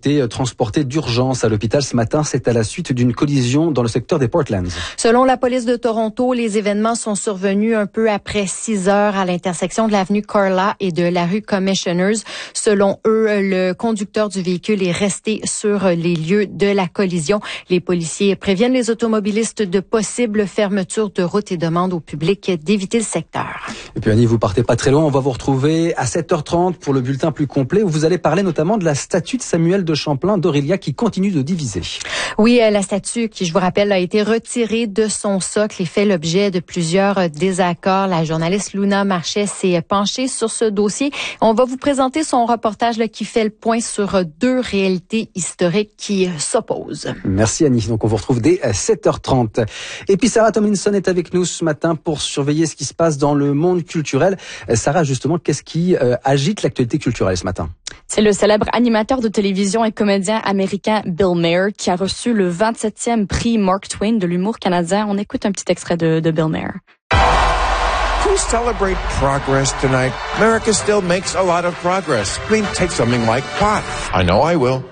été transporté d'urgence à l'hôpital ce matin. C'est à la suite d'une collision dans le secteur des Portlands. Selon la police de Toronto, les événements sont survenus un peu après 6 heures à l'intersection de l'avenue Carla et de la rue Commissioners. Selon eux, le conducteur du véhicule est resté sur les lieux de la collision. Les policiers préviennent les automobilistes de possibles fermetures de routes et demandent au public d'éviter le secteur. Et puis Annie, vous partez pas très loin. On va vous retrouver à 7h30 pour le bulletin plus complet où vous allez parler notamment de la statue de Samuel de Champlain d'Aurélia qui continue de diviser. Oui, la statue qui, je vous rappelle, a été retirée de son socle et fait l'objet de plusieurs désaccords. La journaliste Luna Marchais s'est penchée sur ce dossier. On va vous présenter son reportage qui fait le point sur 2 réalités historiques qui s'opposent. Merci Annie. Donc on vous retrouve dès 7h30. Et puis Sarah Tomlinson est avec nous ce matin pour surveiller ce qui se passe dans le monde culturel. Sarah, justement, qu'est-ce qui agite l'actualité culturelle ce matin? C'est le célèbre animateur de télévision et comédien américain Bill Maher qui a reçu le 27e prix Mark Twain de l'humour canadien. On écoute un petit extrait de Bill Maher. To celebrate progress tonight, America still makes a lot of progress. I mean, take something like pot. I know I will.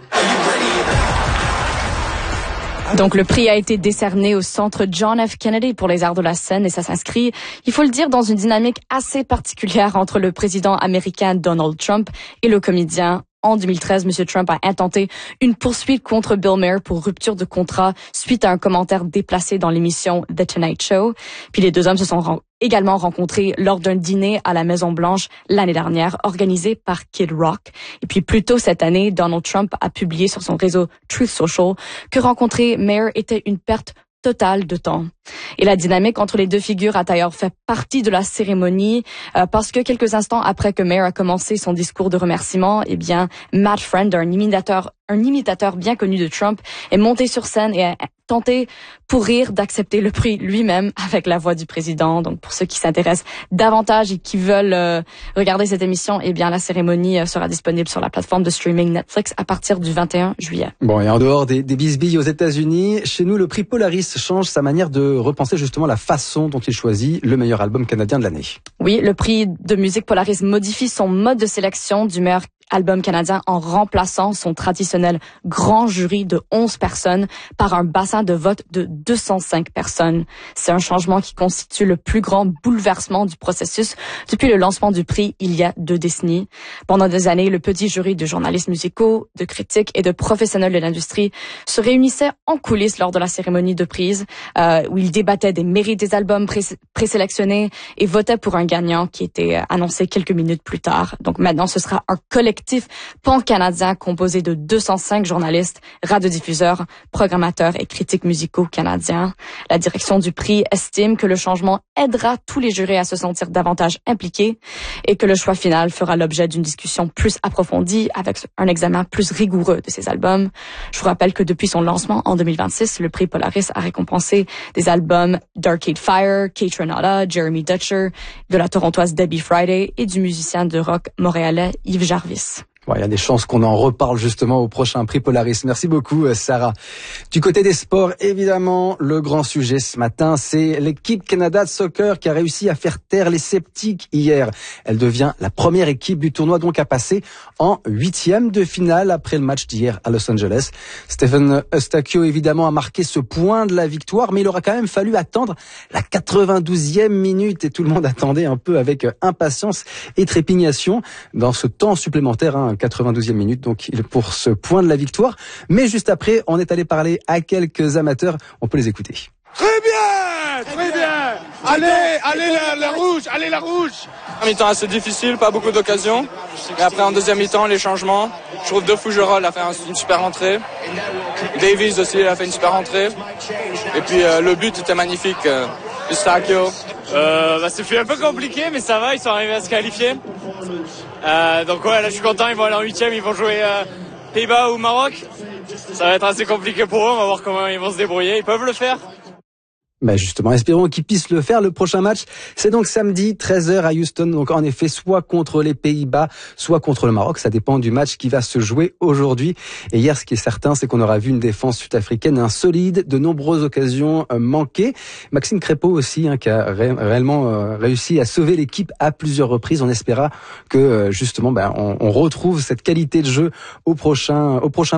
Donc, le prix a été décerné au Centre John F. Kennedy pour les arts de la scène et ça s'inscrit, il faut le dire, dans une dynamique assez particulière entre le président américain Donald Trump et le comédien. En 2013, M. Trump a intenté une poursuite contre Bill Maher pour rupture de contrat suite à un commentaire déplacé dans l'émission The Tonight Show. Puis les deux hommes se sont également rencontrés lors d'un dîner à la Maison-Blanche l'année dernière, organisé par Kid Rock. Et puis plus tôt cette année, Donald Trump a publié sur son réseau Truth Social que rencontrer Maher était une perte totale de temps. Et la dynamique entre les deux figures a d'ailleurs fait partie de la cérémonie parce que quelques instants après que Maher a commencé son discours de remerciement, eh bien, Matt Friend, un imitateur bien connu de Trump, est monté sur scène et a tenté pour rire d'accepter le prix lui-même avec la voix du président. Donc, pour ceux qui s'intéressent davantage et qui veulent regarder cette émission, eh bien, la cérémonie sera disponible sur la plateforme de streaming Netflix à partir du 21 juillet. Bon, et en dehors des bisbilles aux États-Unis, chez nous, le prix Polaris change sa manière de repenser justement la façon dont il choisit le meilleur album canadien de l'année. Oui, le prix de musique Polaris modifie son mode de sélection du meilleur album canadien en remplaçant son traditionnel grand jury de 11 personnes par un bassin de vote de 205 personnes. C'est un changement qui constitue le plus grand bouleversement du processus depuis le lancement du prix il y a 2 décennies. Pendant des années, le petit jury de journalistes musicaux, de critiques et de professionnels de l'industrie se réunissait en coulisses lors de la cérémonie de prise où ils débattaient des mérites des albums présélectionnés et votaient pour un gagnant qui était annoncé quelques minutes plus tard. Donc maintenant, ce sera un collectif pan-canadien composé de 205 journalistes, radiodiffuseurs, programmateurs et critiques musicaux canadiens. La direction du prix estime que le changement aidera tous les jurés à se sentir davantage impliqués et que le choix final fera l'objet d'une discussion plus approfondie avec un examen plus rigoureux de ces albums. Je vous rappelle que depuis son lancement en 2026, le prix Polaris a récompensé des albums d'Arcade Fire, Kate Renata, Jeremy Dutcher, de la torontoise Debbie Friday et du musicien de rock montréalais Yves Jarvis. Bon, il y a des chances qu'on en reparle justement au prochain prix Polaris. Merci beaucoup, Sarah. Du côté des sports, évidemment, le grand sujet ce matin, c'est l'équipe Canada de soccer qui a réussi à faire taire les sceptiques hier. Elle devient la première équipe du tournoi donc à passer en 8e de finale après le match d'hier à Los Angeles. Stephen Eustachio, évidemment, a marqué ce point de la victoire, mais il aura quand même fallu attendre la 92e minute et tout le monde attendait un peu avec impatience et trépignation dans ce temps supplémentaire, 92e minute, donc pour ce point de la victoire. Mais juste après, on est allé parler à quelques amateurs. On peut les écouter. Très bien, très bien. Allez la rouge. En mi-temps assez difficile, pas beaucoup d'occasions. Et après en deuxième mi-temps, les changements. Je trouve De Fougerolles a fait une super entrée. Davies aussi a fait une super entrée. Et puis le but était magnifique. Eustachio. C'est fait un peu compliqué, mais ça va, ils sont arrivés à se qualifier. Donc ouais, là je suis content, ils vont aller en 8e, ils vont jouer Pays-Bas ou Maroc. Ça va être assez compliqué pour eux, on va voir comment ils vont se débrouiller, ils peuvent le faire. Ben justement, espérons qu'ils puissent le faire. Le prochain match, c'est donc samedi 13h à Houston. Donc en effet, soit contre les Pays-Bas, soit contre le Maroc. Ça dépend du match qui va se jouer aujourd'hui. Et hier, ce qui est certain, c'est qu'on aura vu une défense sud-africaine insolide, de nombreuses occasions manquées. Maxime Crépeau aussi, qui a réellement réussi à sauver l'équipe à plusieurs reprises. On espéra que justement, on retrouve cette qualité de jeu au prochain